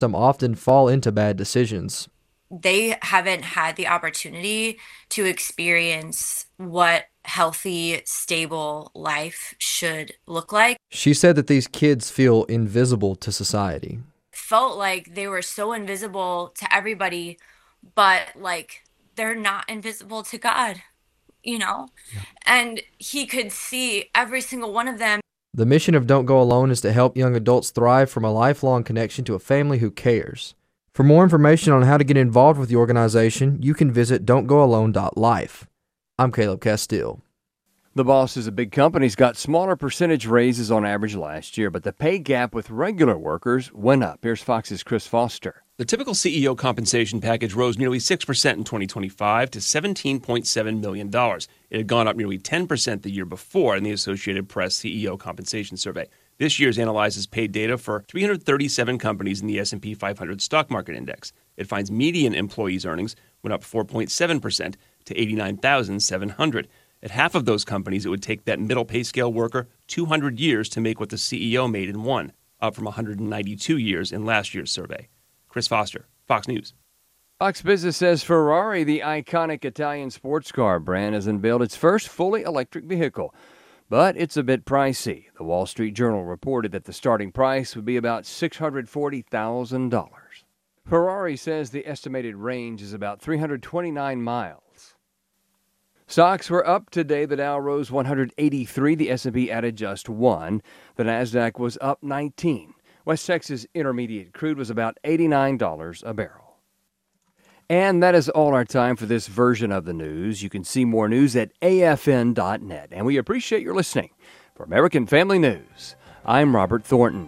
Some often fall into bad decisions. They haven't had the opportunity to experience what healthy, stable life should look like. She said that these kids feel invisible to society. Felt like they were so invisible to everybody, but like they're not invisible to God, you know? Yeah. And he could see every single one of them. The mission of Don't Go Alone is to help young adults thrive from a lifelong connection to a family who cares. For more information on how to get involved with the organization, you can visit don'tgoalone.life. I'm Caleb Castile. The boss is a big company's got smaller percentage raises on average last year, but the pay gap with regular workers went up. Here's Fox's Chris Foster. The typical CEO compensation package rose nearly 6% in 2025 to $17.7 million. It had gone up nearly 10% the year before in the Associated Press CEO compensation survey. This year's analyzes paid data for 337 companies in the S&P 500 stock market index. It finds median employees' earnings went up 4.7% to $89,700. At half of those companies, it would take that middle pay scale worker 200 years to make what the CEO made in one, up from 192 years in last year's survey. Chris Foster, Fox News. Fox Business says Ferrari, the iconic Italian sports car brand, has unveiled its first fully electric vehicle. But it's a bit pricey. The Wall Street Journal reported that the starting price would be about $640,000. Ferrari says the estimated range is about 329 miles. Stocks were up today. The Dow rose 183. The S&P added just 1. The Nasdaq was up 19. West Texas Intermediate crude was about $89 a barrel. And that is all our time for this version of the news. You can see more news at afn.net. And we appreciate your listening. For American Family News, I'm Robert Thornton.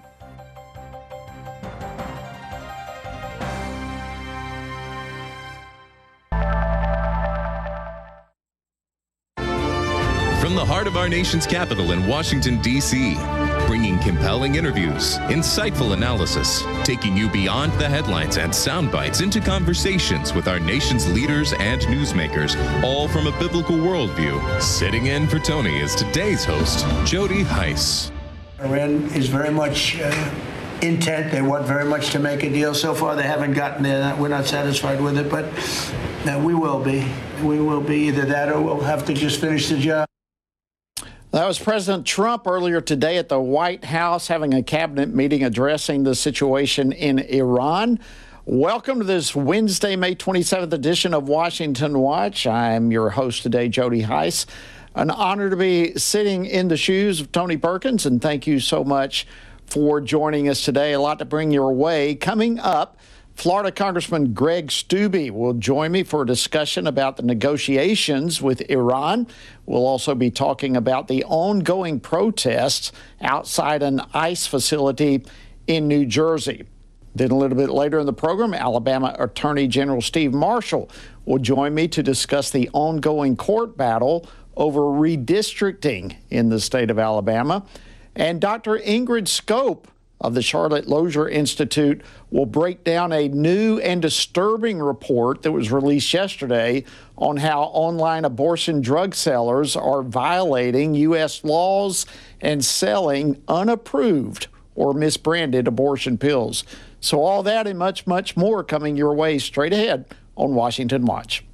From the heart of our nation's capital in Washington, D.C., bringing compelling interviews, insightful analysis, taking you beyond the headlines and sound bites into conversations with our nation's leaders and newsmakers, all from a biblical worldview. Sitting in for Tony is today's host, Jody Heiss. Iran is very much intent. They want very much to make a deal. So far, they haven't gotten there. We're not satisfied with it, but we will be. We will be either that or we'll have to just finish the job. That was President Trump earlier today at the White House having a cabinet meeting addressing the situation in Iran. Welcome to this Wednesday, May 27th edition of Washington Watch. I'm your host today, Jody Heiss. An honor to be sitting in the shoes of Tony Perkins, and thank you so much for joining us today. A lot to bring your way. Coming up, Florida Congressman Greg Steube will join me for a discussion about the negotiations with Iran. We'll also be talking about the ongoing protests outside an ICE facility in New Jersey. Then a little bit later in the program, Alabama Attorney General Steve Marshall will join me to discuss the ongoing court battle over redistricting in the state of Alabama. And Dr. Ingrid Scope of the Charlotte Lozier Institute will break down a new and disturbing report that was released yesterday on how online abortion drug sellers are violating U.S. laws and selling unapproved or misbranded abortion pills. So all that and much, much more coming your way straight ahead on Washington Watch.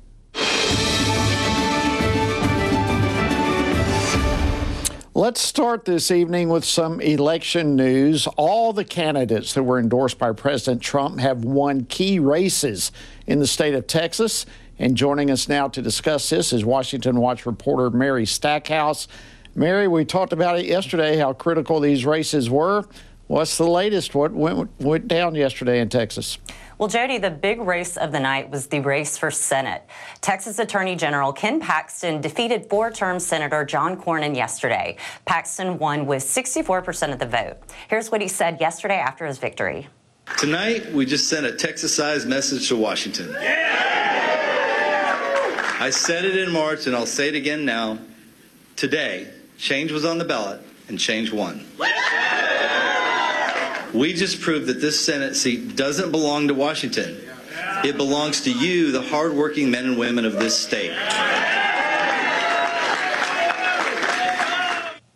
Let's start this evening with some election news. All the candidates that were endorsed by President Trump have won key races in the state of Texas. And joining us now to discuss this is Washington Watch reporter Mary Stackhouse. Mary, we talked about it yesterday, how critical these races were. What's the latest? What went down yesterday in Texas? Well, Jody, the big race of the night was the race for Senate. Texas Attorney General Ken Paxton defeated four-term Senator John Cornyn yesterday. Paxton won with 64% of the vote. Here's what he said yesterday after his victory. Tonight, we just sent a Texas-sized message to Washington. I said it in March, and I'll say it again now. Today, change was on the ballot, and change won. We just proved that this Senate seat doesn't belong to Washington. It belongs to you, the hardworking men and women of this state.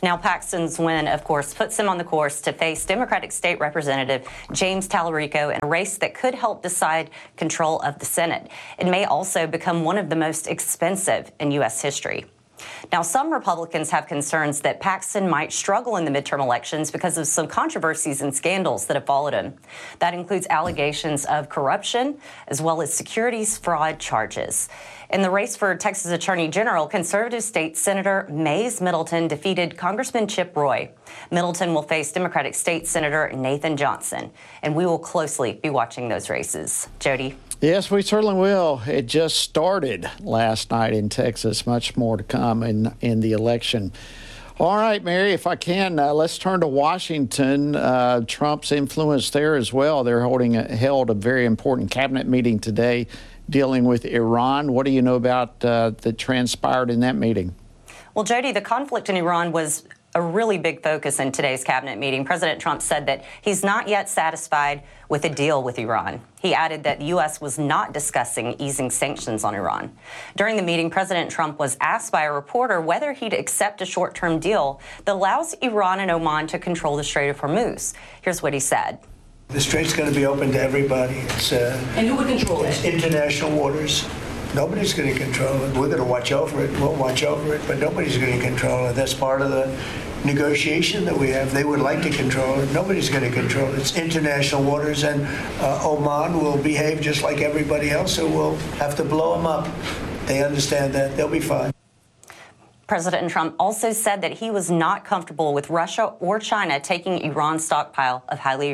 Now, Paxton's win, of course, puts him on the course to face Democratic State Representative James Talarico in a race that could help decide control of the Senate. It may also become one of the most expensive in U.S. history. Now, some Republicans have concerns that Paxton might struggle in the midterm elections because of some controversies and scandals that have followed him. That includes allegations of corruption as well as securities fraud charges. In the race for Texas Attorney General, conservative state Senator Mays Middleton defeated Congressman Chip Roy. Middleton will face Democratic State Senator Nathan Johnson, and we will closely be watching those races. Jody. Yes, we certainly will. It just started last night in Texas. Much more to come in the election. All right, Mary, if I can, let's turn to Washington. Trump's influence there as well. They're held a very important cabinet meeting today dealing with Iran. What do you know about that transpired in that meeting? Well, Jody, the conflict in Iran was a really big focus in today's cabinet meeting. President Trump said that he's not yet satisfied with a deal with Iran. He added that the U.S. was not discussing easing sanctions on Iran. During the meeting, President Trump was asked by a reporter whether he'd accept a short-term deal that allows Iran and Oman to control the Strait of Hormuz. Here's what he said. The strait's going to be open to everybody. And who would control it? It's international waters. Nobody's going to control it. We're going to watch over it. We'll watch over it, but nobody's going to control it. That's part of the negotiation that we have. They would like to control it. Nobody's going to control it. It's international waters, and Oman will behave just like everybody else, so we'll have to blow them up. They understand that. They'll be fine. President Trump also said that he was not comfortable with Russia or China taking Iran's stockpile of highly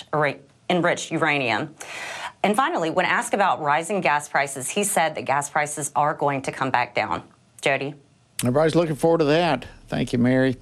enriched uranium. And finally, when asked about rising gas prices, he said that gas prices are going to come back down. Jody? Everybody's looking forward to that. Thank you, Mary.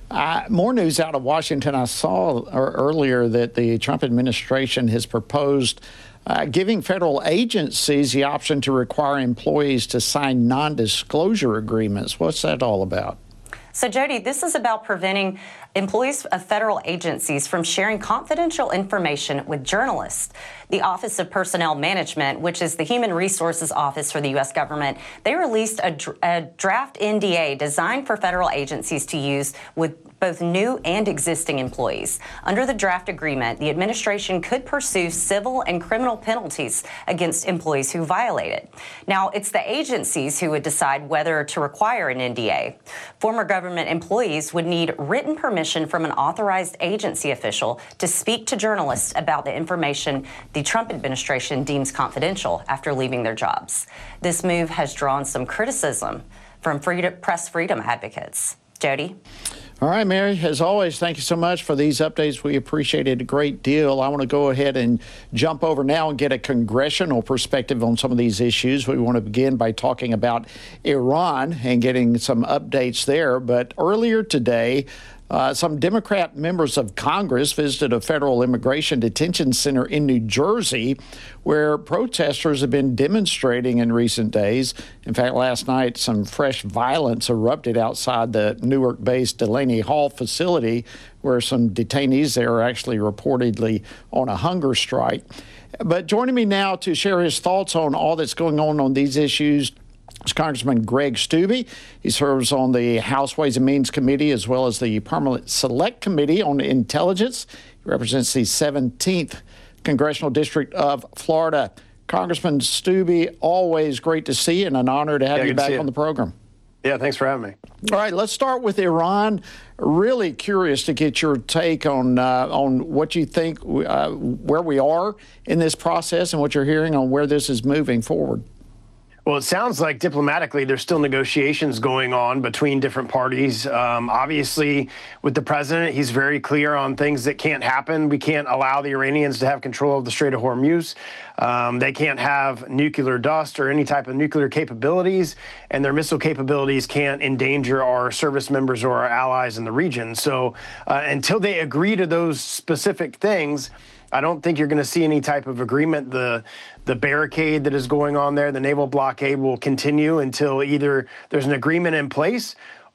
More news out of Washington. I saw earlier that the Trump administration has proposed giving federal agencies the option to require employees to sign non-disclosure agreements. What's that all about? So, Jody, this is about preventing employees of federal agencies from sharing confidential information with journalists. The Office of Personnel Management, which is the human resources office for the U.S. government, they released a draft NDA designed for federal agencies to use with both new and existing employees. Under the draft agreement, the administration could pursue civil and criminal penalties against employees who violate it. Now, it's the agencies who would decide whether to require an NDA. Former government employees would need written permission from an authorized agency official to speak to journalists about the information the Trump administration deems confidential after leaving their jobs. This move has drawn some criticism from press freedom advocates. Jody? All right, Mary, as always, thank you so much for these updates. We appreciate it a great deal. I want to go ahead and jump over now and get a congressional perspective on some of these issues. We want to begin by talking about Iran and getting some updates there. But earlier today, some Democrat members of Congress visited a federal immigration detention center in New Jersey where protesters have been demonstrating in recent days. In fact, last night, some fresh violence erupted outside the Newark-based Delaney Hall facility where some detainees there are actually reportedly on a hunger strike. But joining me now to share his thoughts on all that's going on these issues is Congressman Greg Steube. He serves on the House Ways and Means Committee as well as the Permanent Select Committee on Intelligence. He represents the 17th Congressional District of Florida. Congressman Steube, always great to see you and an honor to have you back on the program. Yeah, thanks for having me. All right, let's start with Iran. Really curious to get your take on what you think, where we are in this process and what you're hearing on where this is moving forward. Well, it sounds like diplomatically there's still negotiations going on between different parties. Obviously, with the president, he's very clear on things that can't happen. We can't allow the Iranians to have control of the Strait of Hormuz. They can't have nuclear dust or any type of nuclear capabilities, and their missile capabilities can't endanger our service members or our allies in the region. So until they agree to those specific things, I don't think you're going to see any type of agreement. The barricade that is going on there, the naval blockade, will continue until either there's an agreement in place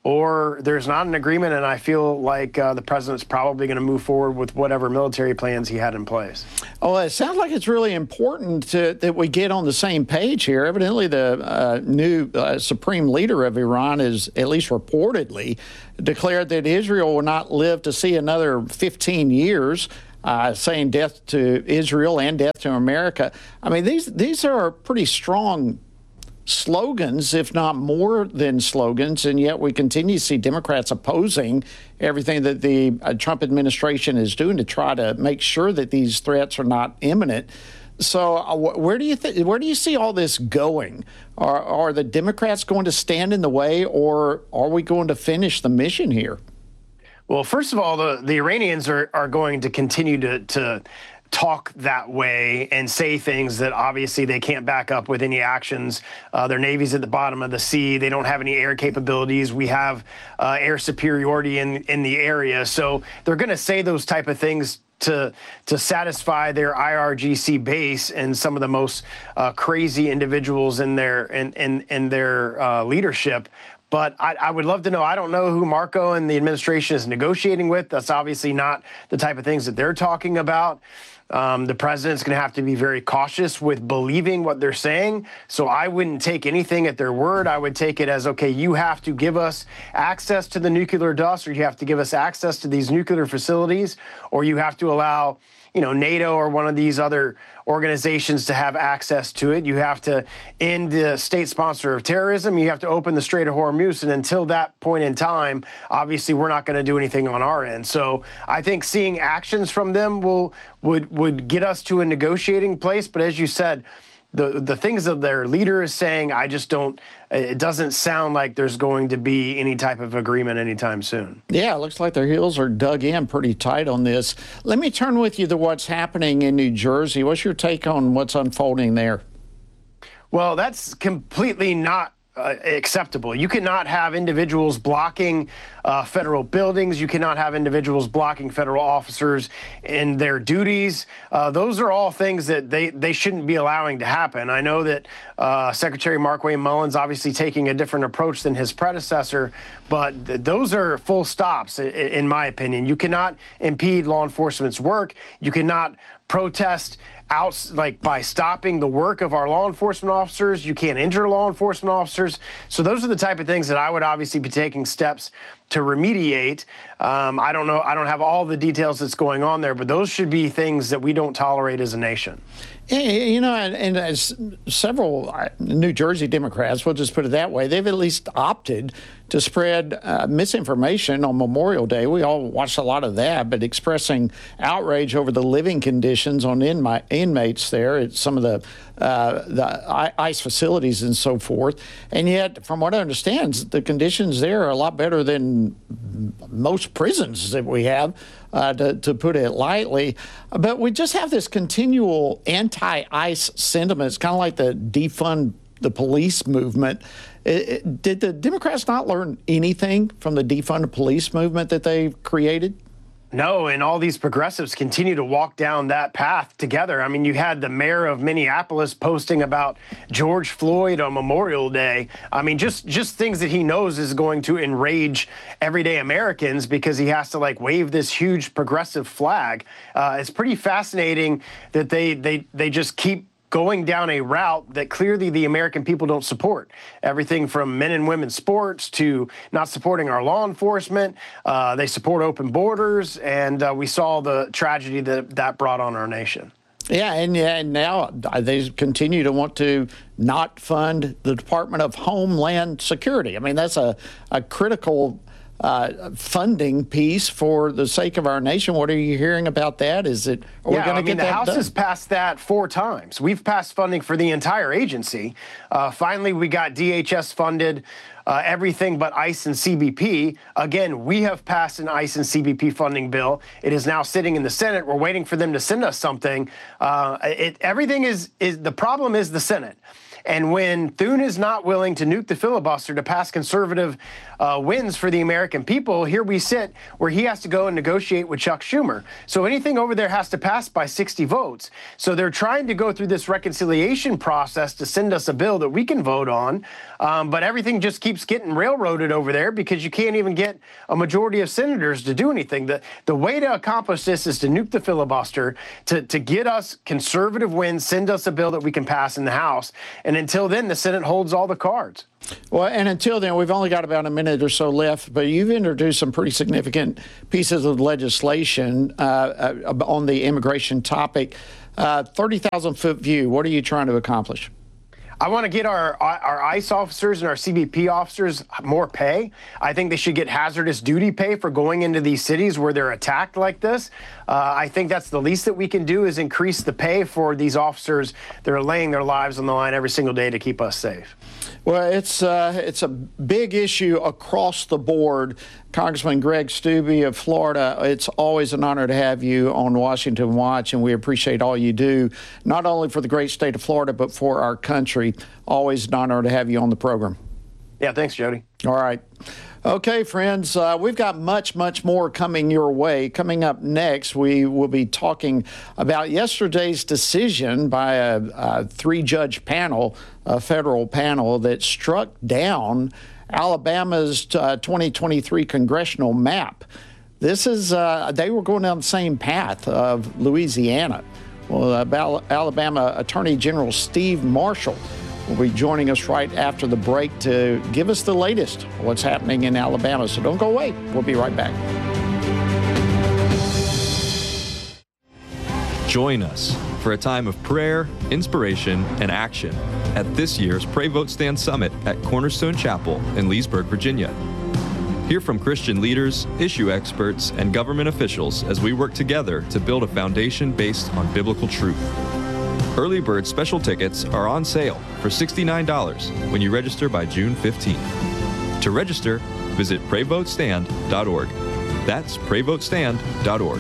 or there's not an agreement, and I feel like the president's probably going to move forward with whatever military plans he had in place. Oh, it sounds like it's really important that we get on the same page here. Evidently, the new supreme leader of Iran is, at least reportedly, declared that Israel will not live to see another 15 years, saying death to Israel and death to America. I mean, these are pretty strong slogans, if not more than slogans, and yet we continue to see Democrats opposing everything that the Trump administration is doing to try to make sure that these threats are not imminent. So where do you see all this going? Are the Democrats going to stand in the way, or are we going to finish the mission here? Well, first of all, the Iranians are going to continue to talk that way and say things that obviously they can't back up with any actions. Their Navy's at the bottom of the sea. They don't have any air capabilities. We have air superiority in the area. So they're going to say those type of things to satisfy their IRGC base and some of the most crazy individuals in their leadership. But I would love to know. I don't know who Marco and the administration is negotiating with. That's obviously not the type of things that they're talking about. The president's going to have to be very cautious with believing what they're saying. So I wouldn't take anything at their word. I would take it as, okay, you have to give us access to the nuclear dust, or you have to give us access to these nuclear facilities, or you have to allow, NATO or one of these other organizations to have access to it. You have to end the state sponsor of terrorism. You have to open the Strait of Hormuz. And until that point in time, obviously, we're not going to do anything on our end. So I think seeing actions from them would get us to a negotiating place. But as you said, the things that their leader is saying, it doesn't sound like there's going to be any type of agreement anytime soon. Yeah, it looks like their heels are dug in pretty tight on this. Let me turn with you to what's happening in New Jersey. What's your take on what's unfolding there? Well, that's completely not acceptable. You cannot have individuals blocking federal buildings. You cannot have individuals blocking federal officers in their duties. Those are all things that they shouldn't be allowing to happen. I know that Secretary Markwayne Mullins obviously taking a different approach than his predecessor, but those are full stops, in my opinion. You cannot impede law enforcement's work. You cannot protest by stopping the work of our law enforcement officers. You can't injure law enforcement officers. So those are the type of things that I would obviously be taking steps to remediate. I don't know. I don't have all the details that's going on there, but those should be things that we don't tolerate as a nation. And as several New Jersey Democrats, we'll just put it that way, they've at least opted to spread misinformation on Memorial Day. We all watched a lot of that, but expressing outrage over the living conditions on inmates there at some of the ICE facilities and so forth. And yet, from what I understand, the conditions there are a lot better than most prisons that we have, to put it lightly. But we just have this continual anti-ICE sentiment. It's kind of like the defund the police movement. Did the Democrats not learn anything from the defund the police movement that they've created? No, and all these progressives continue to walk down that path together. I mean, you had the mayor of Minneapolis posting about George Floyd on Memorial Day. I mean, just things that he knows is going to enrage everyday Americans because he has to wave this huge progressive flag. It's pretty fascinating that they just keep going down a route that clearly the American people don't support. Everything from men and women's sports to not supporting our law enforcement. They support open borders, and we saw the tragedy that brought on our nation. Yeah, and now they continue to want to not fund the Department of Homeland Security. I mean, that's a critical funding piece for the sake of our nation. What are you hearing about that? Are we going to get that done? The House has passed that 4 times. We've passed funding for the entire agency. Finally, we got DHS funded, everything but ICE and CBP. Again, we have passed an ICE and CBP funding bill. It is now sitting in the Senate. We're waiting for them to send us something. The problem is the Senate. And when Thune is not willing to nuke the filibuster to pass conservative wins for the American people, here we sit where he has to go and negotiate with Chuck Schumer. So anything over there has to pass by 60 votes. So they're trying to go through this reconciliation process to send us a bill that we can vote on. But everything just keeps getting railroaded over there because you can't even get a majority of senators to do anything. The way to accomplish this is to nuke the filibuster, to get us conservative wins, send us a bill that we can pass in the House. And until then, the Senate holds all the cards. Well, and until then, we've only got about a minute or so left, but you've introduced some pretty significant pieces of legislation on the immigration topic. 30,000-foot view, what are you trying to accomplish? I want to get our ICE officers and our CBP officers more pay. I think they should get hazardous duty pay for going into these cities where they're attacked like this. I think that's the least that we can do is increase the pay for these officers that are laying their lives on the line every single day to keep us safe. Well, it's a big issue across the board. Congressman Greg Steube of Florida, it's always an honor to have you on Washington Watch, and we appreciate all you do, not only for the great state of Florida, but for our country. Always an honor to have you on the program. Yeah, thanks, Jody. All right. Okay, friends, we've got much, much more coming your way. Coming up next, we will be talking about yesterday's decision by a three-judge panel, a federal panel, that struck down Alabama's 2023 congressional map. This is, they were going down the same path of Louisiana. Well, Alabama Attorney General Steve Marshall will be joining us right after the break to give us the latest on what's happening in Alabama. So don't go away. We'll be right back. Join us for a time of prayer, inspiration, and action at this year's Pray Vote Stand Summit at Cornerstone Chapel in Leesburg, Virginia. Hear from Christian leaders, issue experts, and government officials as we work together to build a foundation based on biblical truth. Early bird special tickets are on sale for $69 when you register by June 15th. To register, visit PrayVoteStand.org. That's PrayVoteStand.org.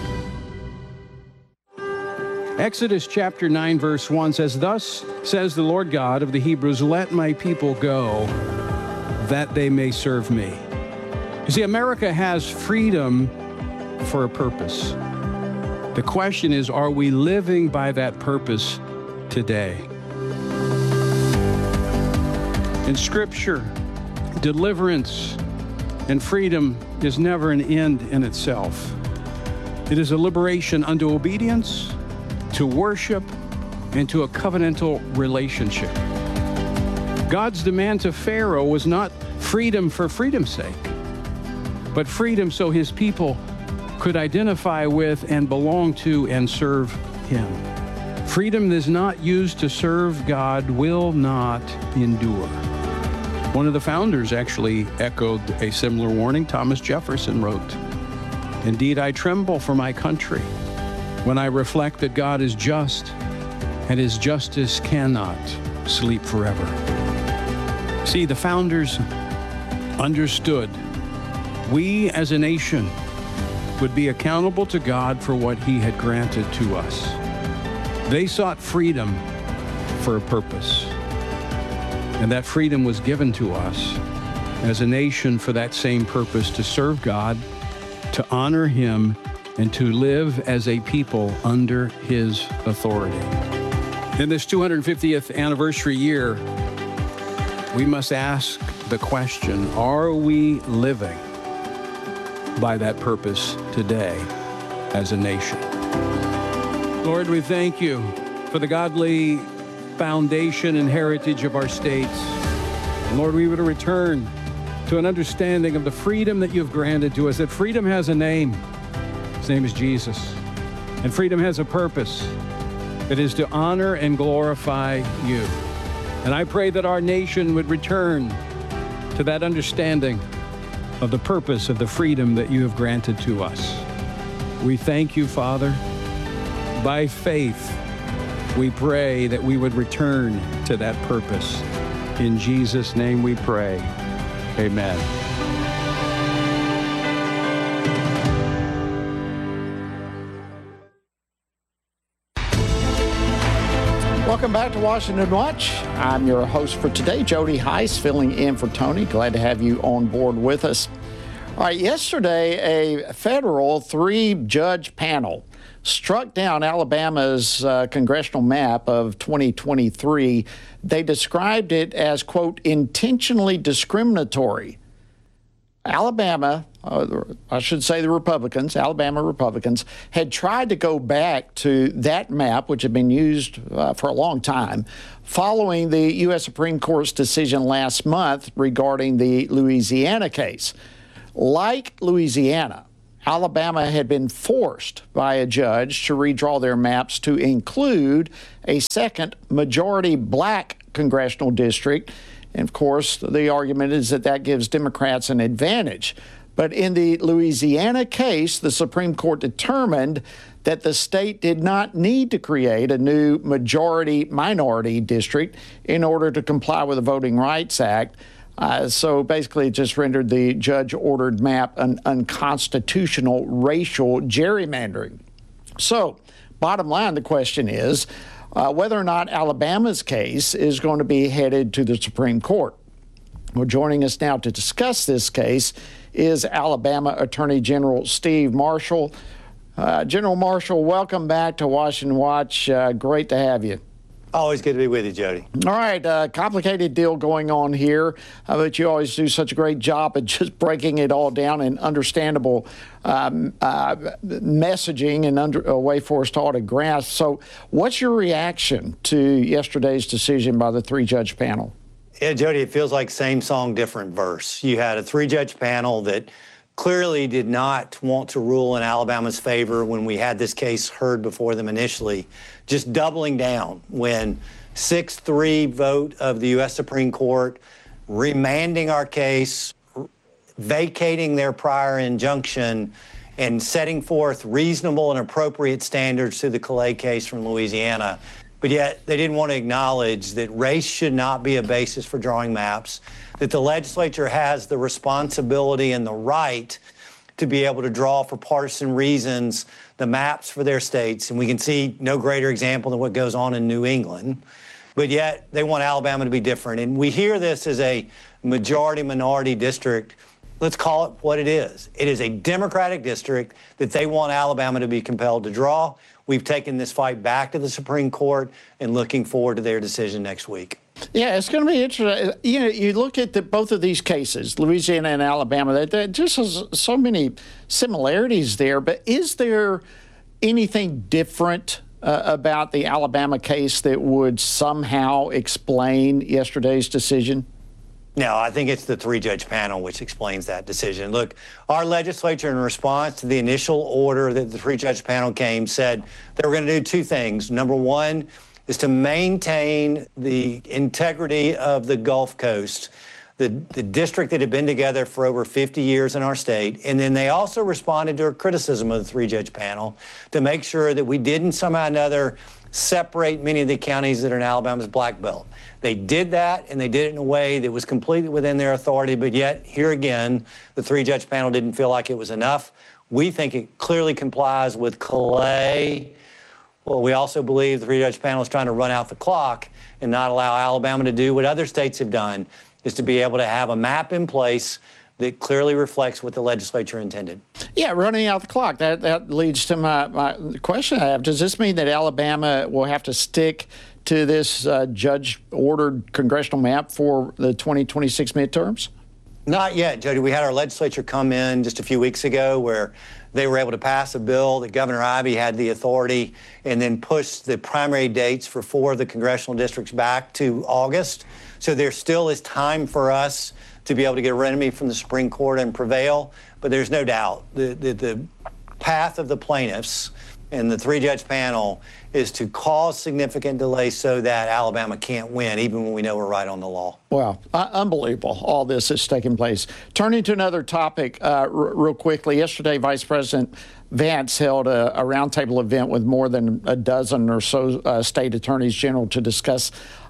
Exodus chapter 9, verse 1 says, "Thus says the Lord God of the Hebrews, let my people go, that they may serve me." You see, America has freedom for a purpose. The question is, are we living by that purpose today? In Scripture, deliverance and freedom is never an end in itself. It is a liberation unto obedience, to worship, and to a covenantal relationship. God's demand to Pharaoh was not freedom for freedom's sake, but freedom so his people could identify with and belong to and serve him. Freedom that is not used to serve God will not endure. One of the founders actually echoed a similar warning. Thomas Jefferson wrote, "Indeed, I tremble for my country when I reflect that God is just and his justice cannot sleep forever." See, the founders understood we as a nation would be accountable to God for what he had granted to us. They sought freedom for a purpose, and that freedom was given to us as a nation for that same purpose, to serve God, to honor him, and to live as a people under his authority. In this 250th anniversary year, we must ask the question, are we living by that purpose today as a nation? Lord, we thank you for the godly foundation and heritage of our states. And Lord, we would return to an understanding of the freedom that you've granted to us, that freedom has a name. His name is Jesus. And freedom has a purpose. It is to honor and glorify you. And I pray that our nation would return to that understanding of the purpose of the freedom that you have granted to us. We thank you, Father. By faith, we pray that we would return to that purpose. In Jesus' name we pray. Amen. Welcome back to Washington Watch. I'm your host for today, Jody Heiss, filling in for Tony. Glad to have you on board with us. All right, yesterday, a federal 3-judge panel struck down Alabama's congressional map of 2023. They described it as, quote, intentionally discriminatory. Alabama, I should say the Republicans, Alabama Republicans, had tried to go back to that map, which had been used for a long time, following the U.S. Supreme Court's decision last month regarding the Louisiana case. Like Louisiana, Alabama had been forced by a judge to redraw their maps to include a second majority black congressional district. And of course, the argument is that that gives Democrats an advantage. But in the Louisiana case, the Supreme Court determined that the state did not need to create a new majority-minority district in order to comply with the Voting Rights Act. So basically, it just rendered the judge-ordered map an unconstitutional racial gerrymandering. So, bottom line, the question is whether or not Alabama's case is going to be headed to the Supreme Court. Well, joining us now to discuss this case is Alabama Attorney General Steve Marshall. General Marshall, welcome back to Washington Watch. Great to have you. Always good to be with you, Jody. All right, complicated deal going on here, but you always do such a great job at just breaking it all down in understandable messaging and a way for us to all to grasp. So what's your reaction to yesterday's decision by the 3-judge panel? Yeah, Jody, it feels like same song, different verse. You had a 3-judge panel that clearly did not want to rule in Alabama's favor when we had this case heard before them initially, just doubling down when 6-3 vote of the U.S. Supreme Court, remanding our case, vacating their prior injunction, and setting forth reasonable and appropriate standards to the Calais case from Louisiana. But yet they didn't want to acknowledge that race should not be a basis for drawing maps, that the legislature has the responsibility and the right to be able to draw for partisan reasons the maps for their states. And we can see no greater example than what goes on in New England. But yet they want Alabama to be different. And we hear this as a majority-minority district. Let's call it what it is. It is a Democratic district that they want Alabama to be compelled to draw. We've taken this fight back to the Supreme Court and looking forward to their decision next week. Yeah, it's going to be interesting. You know, you look at both of these cases, Louisiana and Alabama, there just has so many similarities there. But is there anything different about the Alabama case that would somehow explain yesterday's decision? No, I think it's the 3-judge panel which explains that decision. Look, our legislature, in response to the initial order that the 3-judge panel came, said they were going to do 2 things. Number one is to maintain the integrity of the Gulf Coast, the district that had been together for over 50 years in our state. And then they also responded to a criticism of the 3-judge panel to make sure that we didn't somehow or another separate many of the counties that are in Alabama's Black Belt. They did that, and they did it in a way that was completely within their authority, but yet, here again, the 3-judge panel didn't feel like it was enough. We think it clearly complies with Calais. Well, we also believe the 3-judge panel is trying to run out the clock and not allow Alabama to do what other states have done, is to be able to have a map in place that clearly reflects what the legislature intended. Yeah, running out the clock. That leads to my question I have. Does this mean that Alabama will have to stick to this judge-ordered congressional map for the 2026 midterms? Not yet, Jody. We had our legislature come in just a few weeks ago where they were able to pass a bill that Governor Ivey had the authority and then push the primary dates for 4 of the congressional districts back to August. So there still is time for us to be able to get a remedy from the Supreme Court and prevail. But there's no doubt the path of the plaintiffs and the 3-judge panel is to cause significant delay so that Alabama can't win, even when we know we're right on the law. Wow, unbelievable, all this is taking place. Turning to another topic real quickly, yesterday Vice President Vance held a roundtable event with more than a dozen or so state attorneys general to discuss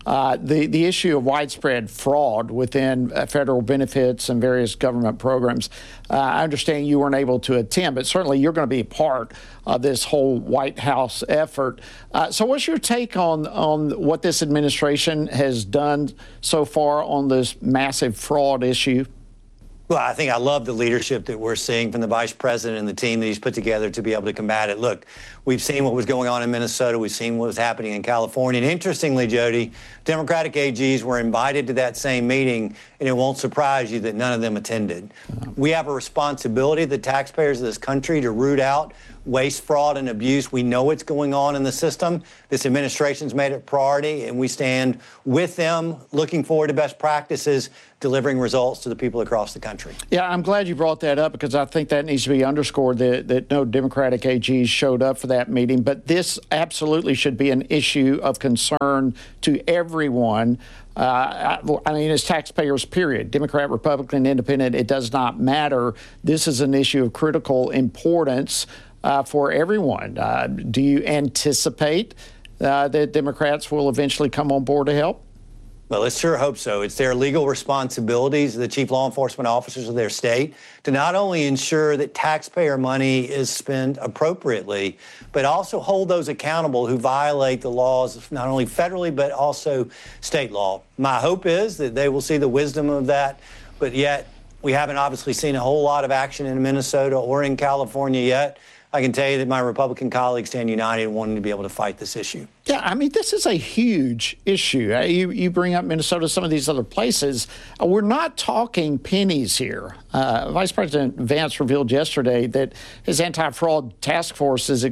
the issue of widespread fraud within federal benefits and various government programs. I understand you weren't able to attend, but certainly you're going to be a part of this whole White House effort. So what's your take on what this administration has done so far on this massive fraud issue? Well, I think I love the leadership that we're seeing from the vice president and the team that he's put together to be able to combat it. Look, we've seen what was going on in Minnesota. We've seen what was happening in California. And interestingly, Jody, Democratic AGs were invited to that same meeting, and it won't surprise you that none of them attended. We have a responsibility, the taxpayers of this country, to root out waste, fraud, and abuse. We know what's going on in the system. This administration's made it a priority, and we stand with them, looking forward to best practices, delivering results to the people across the country. Yeah, I'm glad you brought that up because I think that needs to be underscored that no Democratic AGs showed up for that meeting. But this absolutely should be an issue of concern to everyone. I mean, as taxpayers, period. Democrat, Republican, Independent, it does not matter. This is an issue of critical importance for everyone. Do you anticipate that Democrats will eventually come on board to help? Well, let's sure hope so. It's their legal responsibilities, the chief law enforcement officers of their state, to not only ensure that taxpayer money is spent appropriately, but also hold those accountable who violate the laws, not only federally, but also state law. My hope is that they will see the wisdom of that, but yet we haven't obviously seen a whole lot of action in Minnesota or in California yet. I can tell you that my Republican colleagues stand united in wanting to be able to fight this issue. Yeah, I mean, this is a huge issue. You bring up Minnesota, some of these other places. We're not talking pennies here. Vice President Vance revealed yesterday that his anti-fraud task force has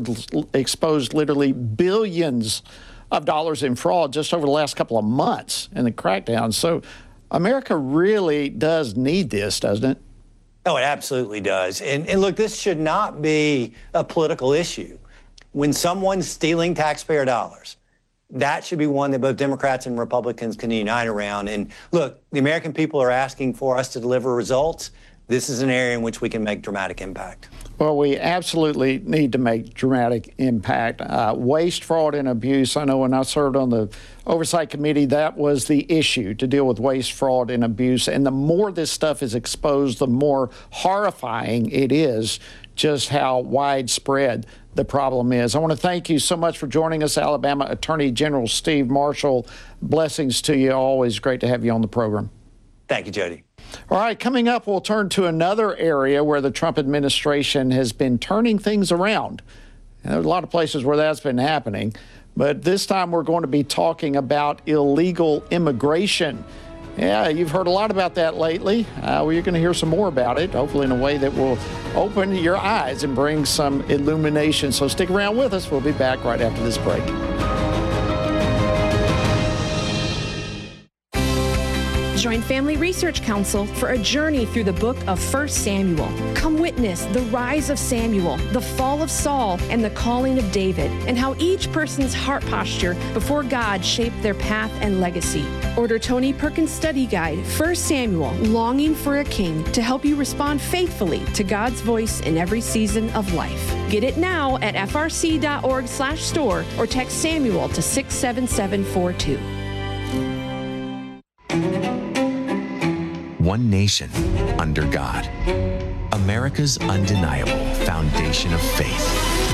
exposed literally billions of dollars in fraud just over the last couple of months in the crackdown. So America really does need this, doesn't it? Oh, it absolutely does. And look, this should not be a political issue. When someone's stealing taxpayer dollars, that should be one that both Democrats and Republicans can unite around. And look, the American people are asking for us to deliver results. This is an area in which we can make dramatic impact. Well, we absolutely need to make dramatic impact. Waste, fraud, and abuse. I know when I served on the Oversight Committee, that was the issue, to deal with waste, fraud, and abuse. And the more this stuff is exposed, the more horrifying it is just how widespread the problem is. I want to thank you so much for joining us, Alabama Attorney General Steve Marshall. Blessings to you. Always great to have you on the program. Thank you, Jody. All right, coming up, we'll turn to another area where the Trump administration has been turning things around. And there's a lot of places where that's been happening, but this time we're going to be talking about illegal immigration. Yeah, you've heard a lot about that lately. Well, you're going to hear some more about it, hopefully in a way that will open your eyes and bring some illumination. So stick around with us. We'll be back right after this break. Join Family Research Council for a journey through the book of 1 Samuel. Come witness the rise of Samuel, the fall of Saul, and the calling of David, and how each person's heart posture before God shaped their path and legacy. Order Tony Perkins' study guide, 1 Samuel, Longing for a King, to help you respond faithfully to God's voice in every season of life. Get it now at frc.org/store or text Samuel to 67742. One nation under God. America's undeniable foundation of faith.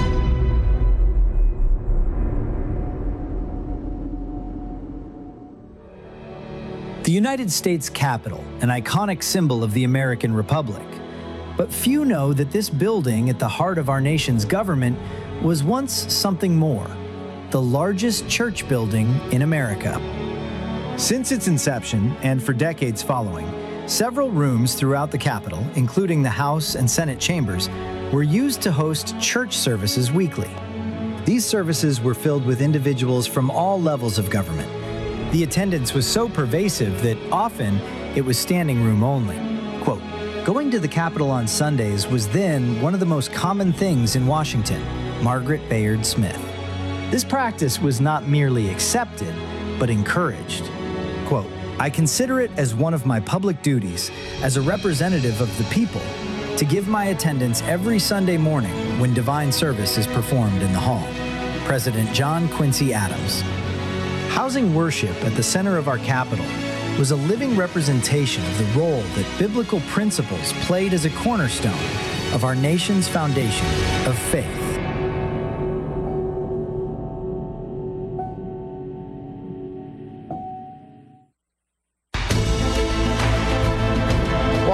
The United States Capitol, an iconic symbol of the American Republic. But few know that this building at the heart of our nation's government was once something more, the largest church building in America. Since its inception, and for decades following, several rooms throughout the Capitol, including the House and Senate chambers, were used to host church services weekly. These services were filled with individuals from all levels of government. The attendance was so pervasive that often it was standing room only. Quote, going to the Capitol on Sundays was then one of the most common things in Washington, Margaret Bayard Smith. This practice was not merely accepted, but encouraged. Quote, I consider it as one of my public duties as a representative of the people to give my attendance every Sunday morning when divine service is performed in the hall. President John Quincy Adams. Housing worship at the center of our Capitol was a living representation of the role that biblical principles played as a cornerstone of our nation's foundation of faith.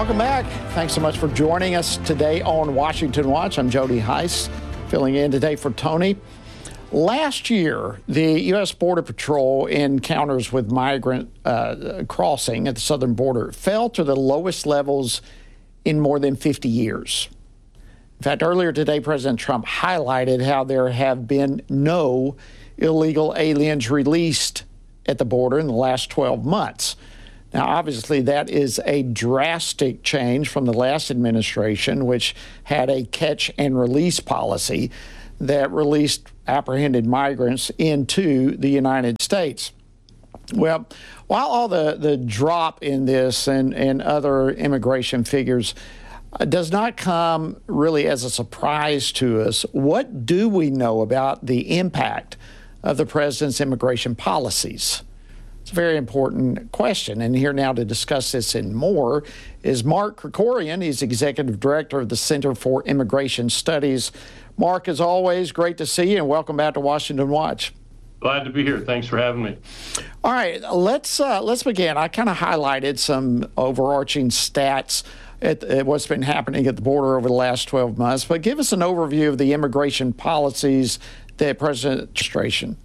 Welcome back. Thanks so much for joining us today on Washington Watch. I'm Jody Heiss, filling in today for Tony. Last year, the U.S. Border Patrol encounters with migrant crossing at the southern border fell to the lowest levels in more than 50 years. In fact, earlier today, President Trump highlighted how there have been no illegal aliens released at the border in the last 12 months. Now, obviously, that is a drastic change from the last administration, which had a catch and release policy that released apprehended migrants into the United States. Well, while all the drop in this and other immigration figures does not come really as a surprise to us, what do we know about the impact of the president's immigration policies? It's a very important question. And here now to discuss this and more is Mark Krikorian. He's Executive Director of the Center for Immigration Studies. Mark, as always, great to see you and welcome back to Washington Watch. Glad to be here. Thanks for having me. All right, let's begin. I kind of highlighted some overarching stats at what's been happening at the border over the last 12 months, but give us an overview of the immigration policies that President administration.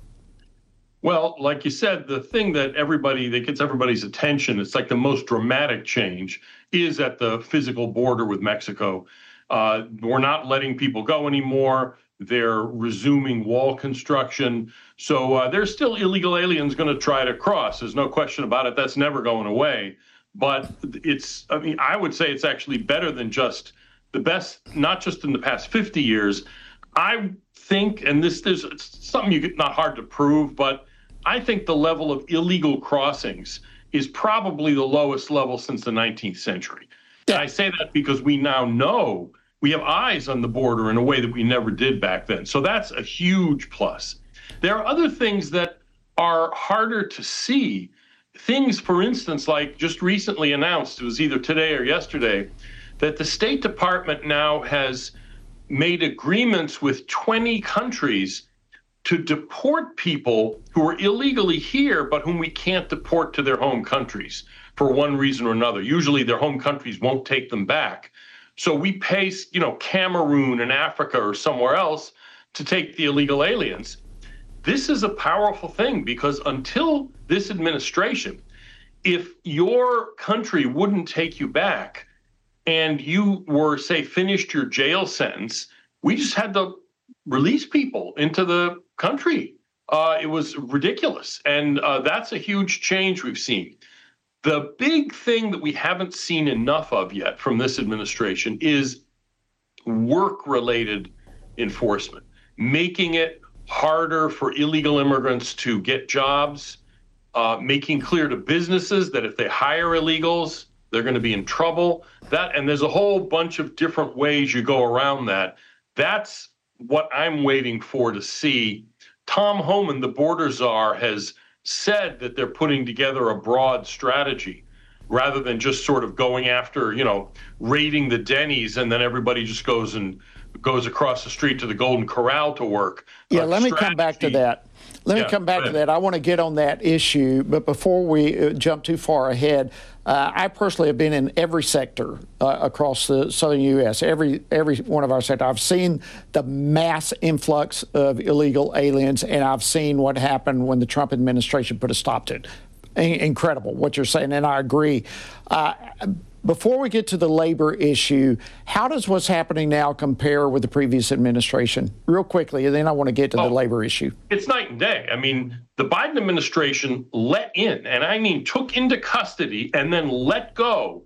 Well, like you said, the thing that gets everybody's attention, it's like the most dramatic change, is at the physical border with Mexico. We're not letting people go anymore. They're resuming wall construction. So there's still illegal aliens going to try to cross. There's no question about it. That's never going away. But I would say it's actually better than just the best, not just in the past 50 years. I think, and it's something not hard to prove, but I think the level of illegal crossings is probably the lowest level since the 19th century. And I say that because we now know we have eyes on the border in a way that we never did back then. So that's a huge plus. There are other things that are harder to see. Things, for instance, like just recently announced, it was either today or yesterday, that the State Department now has made agreements with 20 countries to deport people who are illegally here, but whom we can't deport to their home countries for one reason or another. Usually their home countries won't take them back. So we pay, Cameroon and Africa or somewhere else to take the illegal aliens. This is a powerful thing because until this administration, if your country wouldn't take you back and you were, say, finished your jail sentence, we just had to release people into the country. It was ridiculous. And that's a huge change we've seen. The big thing that we haven't seen enough of yet from this administration is work-related enforcement, making it harder for illegal immigrants to get jobs, making clear to businesses that if they hire illegals, they're going to be in trouble. And there's a whole bunch of different ways you go around that. That's what I'm waiting for to see. Tom Homan, the border czar, has said that they're putting together a broad strategy rather than just sort of going after, raiding the Denny's and then everybody just goes across the street to the Golden Corral to work. Yeah, let me come back to that. I want to get on that issue, but before we jump too far ahead, I personally have been in every sector across the southern U.S., every one of our sectors. I've seen the mass influx of illegal aliens, and I've seen what happened when the Trump administration put a stop to it. Incredible what you're saying, and I agree. Before we get to the labor issue, how does what's happening now compare with the previous administration? Real quickly, and then I want to get to the labor issue. It's night and day. I mean, the Biden administration let in, and I mean took into custody and then let go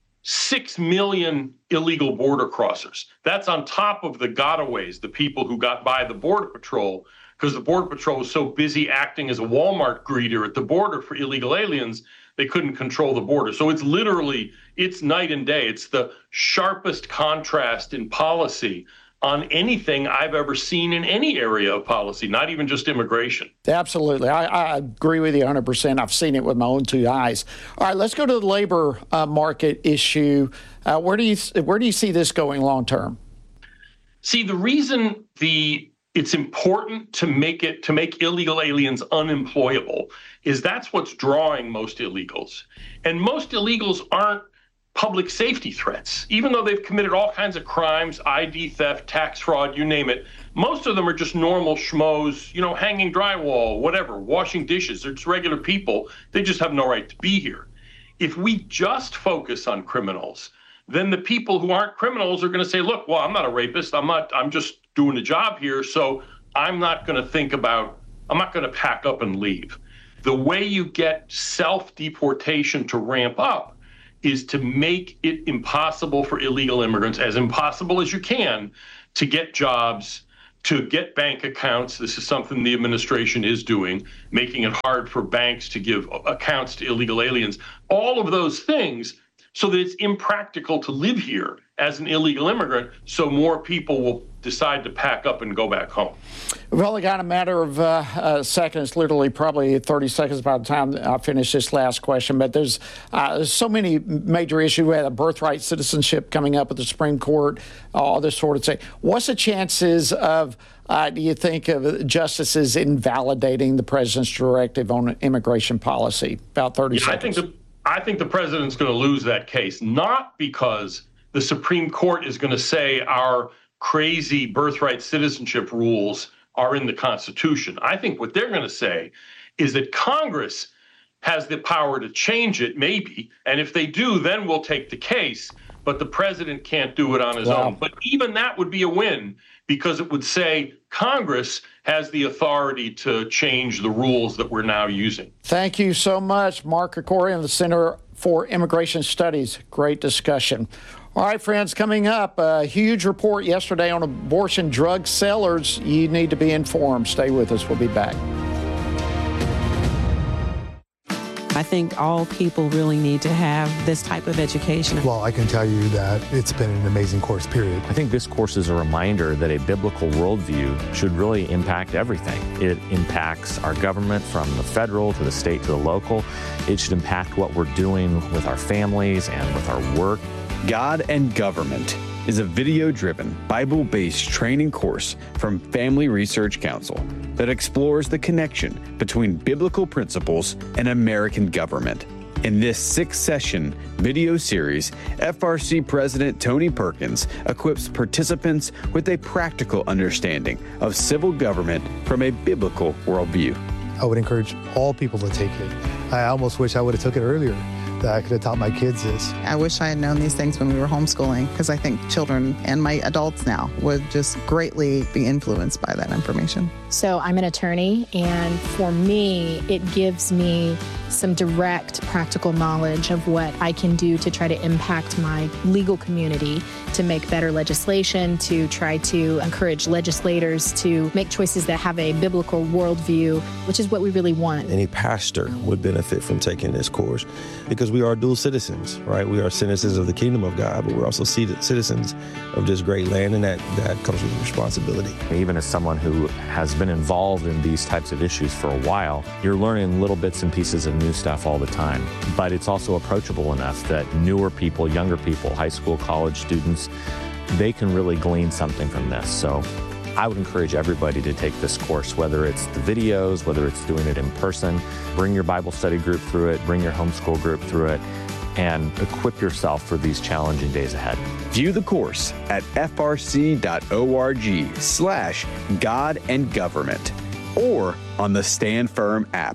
6 million illegal border crossers. That's on top of the gotaways, the people who got by the Border Patrol, because the Border Patrol was so busy acting as a Walmart greeter at the border for illegal aliens, they couldn't control the border. So it's night and day. It's the sharpest contrast in policy on anything I've ever seen in any area of policy, not even just immigration. Absolutely. I agree with you 100%. I've seen it with my own two eyes. All right, let's go to the labor market issue. Where do you see this going long term? See, the reason it's important to make illegal aliens unemployable is that's what's drawing most illegals. And most illegals aren't public safety threats, even though they've committed all kinds of crimes, ID theft, tax fraud, you name it. Most of them are just normal schmoes, hanging drywall, whatever, washing dishes. They're just regular people. They just have no right to be here. If we just focus on criminals, then the people who aren't criminals are going to say, look, well, I'm not a rapist. I'm just doing a job here. So I'm not going to pack up and leave. The way you get self-deportation to ramp up is to make it impossible for illegal immigrants, as impossible as you can, to get jobs, to get bank accounts. This is something the administration is doing, making it hard for banks to give accounts to illegal aliens. All of those things so that it's impractical to live here as an illegal immigrant, so more people will decide to pack up and go back home. We've only got a matter of seconds, literally probably 30 seconds by the time I finish this last question. But there's so many major issues. We had a birthright citizenship coming up at the Supreme Court, all this sort of thing. What's the chances of, do you think, of justices invalidating the president's directive on immigration policy? About 30 seconds. I think the president's going to lose that case, not because the Supreme Court is going to say our crazy birthright citizenship rules are in the Constitution. I think what they're going to say is that Congress has the power to change it, maybe, and if they do, then we'll take the case, but the president can't do it on his own. But even that would be a win, because it would say Congress has the authority to change the rules that we're now using. Thank you so much, Mark Krikorian, the Center for Immigration Studies. Great discussion. All right, friends, coming up, a huge report yesterday on abortion drug sellers. You need to be informed. Stay with us. We'll be back. I think all people really need to have this type of education. Well, I can tell you that it's been an amazing course, period. I think this course is a reminder that a biblical worldview should really impact everything. It impacts our government from the federal to the state to the local. It should impact what we're doing with our families and with our work. God and Government is a video-driven, Bible-based training course from Family Research Council that explores the connection between biblical principles and American government. In this 6-session video series, FRC President Tony Perkins equips participants with a practical understanding of civil government from a biblical worldview. I would encourage all people to take it. I almost wish I would have took it earlier, that I could have taught my kids this. I wish I had known these things when we were homeschooling, because I think children and my adults now would just greatly be influenced by that information. So I'm an attorney, and for me, it gives me some direct practical knowledge of what I can do to try to impact my legal community, to make better legislation, to try to encourage legislators to make choices that have a biblical worldview, which is what we really want. Any pastor would benefit from taking this course, because we are dual citizens, right? We are citizens of the kingdom of God, but we're also citizens of this great land, and that comes with responsibility. Even as someone who has been involved in these types of issues for a while, you're learning little bits and pieces of new stuff all the time. But it's also approachable enough that newer people, younger people, high school, college students, they can really glean something from this. So I would encourage everybody to take this course, whether it's the videos, whether it's doing it in person. Bring your Bible study group through it, bring your homeschool group through it, and equip yourself for these challenging days ahead. View the course at frc.org/God and Government or on the Stand Firm app.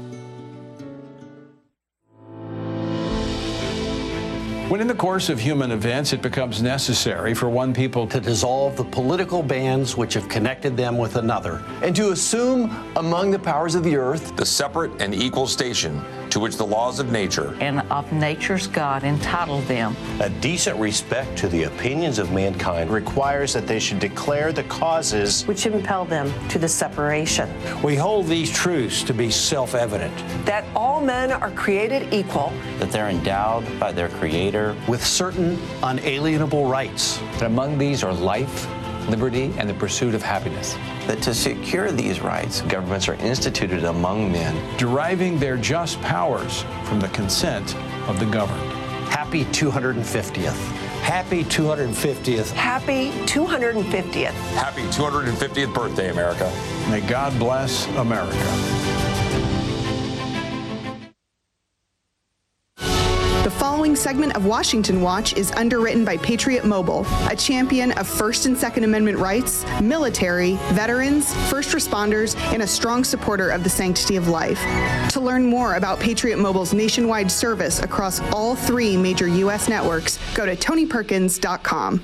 When in the course of human events it becomes necessary for one people to dissolve the political bands which have connected them with another, and to assume among the powers of the earth the separate and equal station to which the laws of nature and of nature's God entitled them. A decent respect to the opinions of mankind requires that they should declare the causes which impel them to the separation. We hold these truths to be self-evident. That all men are created equal. That they're endowed by their Creator with certain unalienable rights. And among these are life, liberty, and the pursuit of happiness. That to secure these rights, governments are instituted among men, deriving their just powers from the consent of the governed. Happy 250th. Happy 250th. Happy 250th. Happy 250th birthday, America. May God bless America. The following segment of Washington Watch is underwritten by Patriot Mobile, a champion of First and Second Amendment rights, military, veterans, first responders, and a strong supporter of the sanctity of life. To learn more about Patriot Mobile's nationwide service across all 3 major U.S. networks, go to TonyPerkins.com.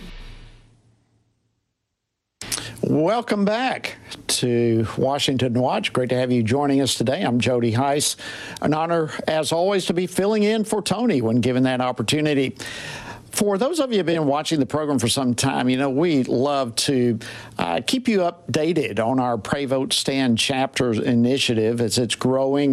Welcome back to Washington Watch. Great to have you joining us today. I'm Jody Heiss. An honor, as always, to be filling in for Tony when given that opportunity. For those of you who have been watching the program for some time, you know, we love to keep you updated on our Pray Vote Stand chapter initiative as it's growing